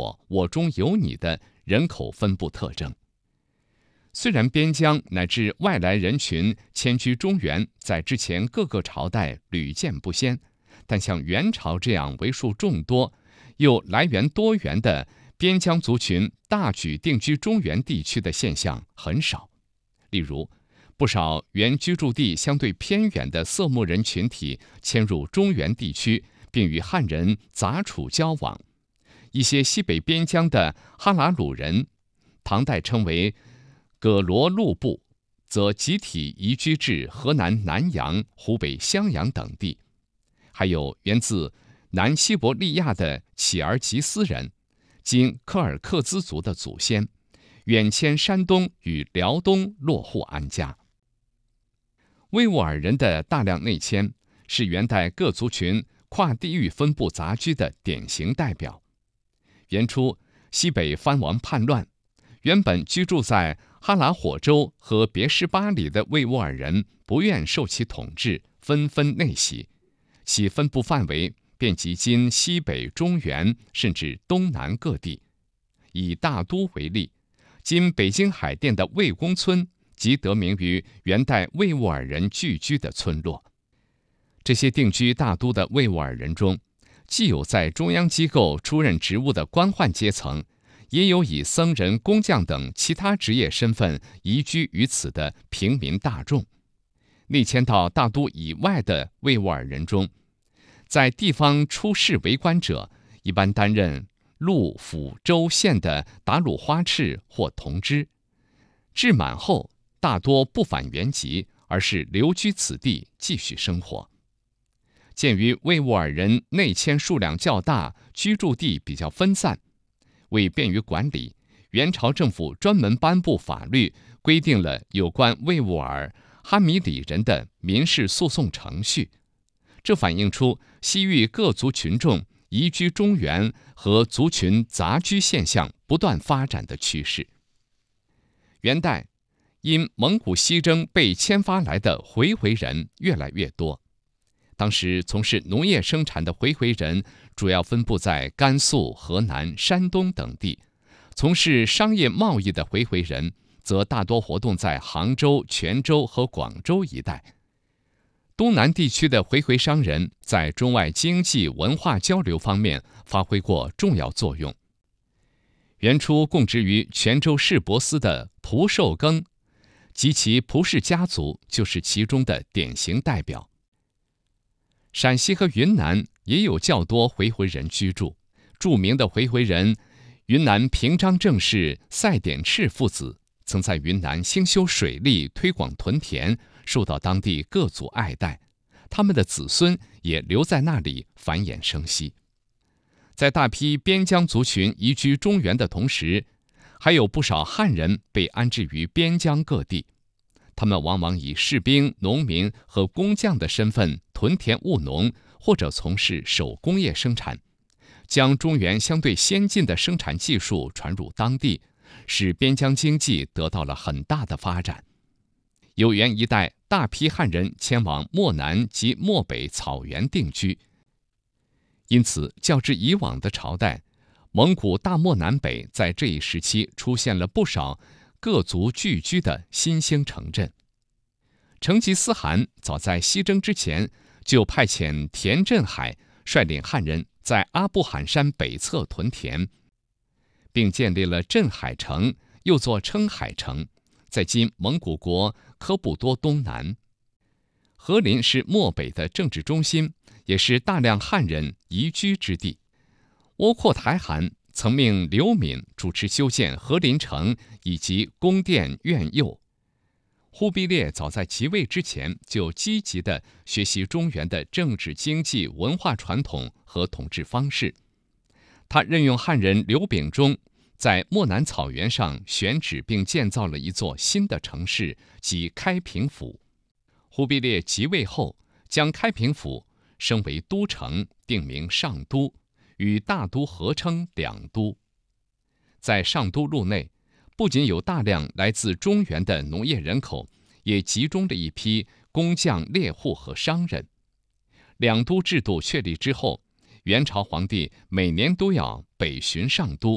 我中有你的人口分布特征。虽然边疆乃至外来人群迁居中原在之前各个朝代屡见不鲜，但像元朝这样为数众多又来源多元的边疆族群大举定居中原地区的现象很少。例如，不少原居住地相对偏远的色目人群体迁入中原地区，并与汉人杂处交往。一些西北边疆的哈拉鲁人，唐代称为葛罗路部，则集体移居至河南南阳、湖北襄阳等地。还有源自南西伯利亚的乞儿吉斯人，今柯尔克孜族的祖先，远迁山东与辽东落户安家。维吾尔人的大量内迁，是元代各族群跨地域分布杂居的典型代表。元初，西北藩王叛乱，原本居住在哈拉火州和别什巴里的维吾尔人不愿受其统治，纷纷内徙，其分布范围遍及今西北中原甚至东南各地。以大都为例，今北京海淀的魏公村即得名于元代维吾尔人聚居的村落。这些定居大都的维吾尔人中，既有在中央机构出任职务的官宦阶层，也有以僧人、工匠等其他职业身份移居于此的平民大众。内迁到大都以外的维吾尔人中，在地方出仕为官者，一般担任路、府、州、县的达鲁花赤或同知，至满后大多不返原籍，而是留居此地继续生活。鉴于维吾尔人内迁数量较大，居住地比较分散，为便于管理，元朝政府专门颁布法律，规定了有关维吾尔、哈米里人的民事诉讼程序。这反映出西域各族群众移居中原和族群杂居现象不断发展的趋势。元代因蒙古西征被迁发来的回回人越来越多，当时从事农业生产的回回人主要分布在甘肃、河南、山东等地，从事商业贸易的回回人则大多活动在杭州、泉州和广州一带。东南地区的回回商人在中外经济文化交流方面发挥过重要作用。元初供职于泉州市舶司的蒲寿庚及其蒲氏家族就是其中的典型代表。陕西和云南也有较多回回人居住，著名的回回人云南平章政事赛典赤父子曾在云南兴修水利，推广屯田，受到当地各族爱戴，他们的子孙也留在那里繁衍生息。在大批边疆族群移居中原的同时，还有不少汉人被安置于边疆各地，他们往往以士兵、农民和工匠的身份屯田务农，或者从事手工业生产，将中原相对先进的生产技术传入当地，使边疆经济得到了很大的发展。有元一代大批汉人迁往漠南及漠北草原定居，因此较之以往的朝代，蒙古大漠南北在这一时期出现了不少各族聚居的新兴城镇。成吉思汗早在西征之前就派遣田振海率领汉人在阿布罕山北侧屯田，并建立了镇海城，又作称海城，在今蒙古国科布多东南。和林是漠北的政治中心，也是大量汉人移居之地。窝阔台汗曾命刘敏主持修建和林城以及宫殿院囿。忽必烈早在即位之前就积极地学习中原的政治、经济、文化传统和统治方式。他任用汉人刘秉忠在漠南草原上选址并建造了一座新的城市，即开平府。忽必烈即位后，将开平府升为都城，定名上都，与大都合称两都。在上都路内，不仅有大量来自中原的农业人口，也集中了一批工匠、猎户和商人。两都制度确立之后，元朝皇帝每年都要北巡上都，